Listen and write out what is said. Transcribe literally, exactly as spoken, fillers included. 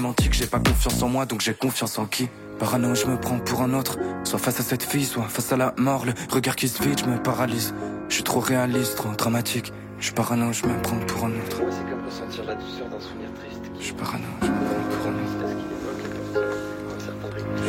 menti que j'ai pas confiance en moi, donc j'ai confiance en qui? Parano, je me prends pour un autre. Soit face à cette fille, soit face à la mort. Le regard qui se vide, je me paralyse. Je suis trop réaliste, trop dramatique. Je suis parano, je me prends pour un autre. C'est comme ressentir la douceur d'un souvenir triste. Je suis parano, je me prends pour un autre.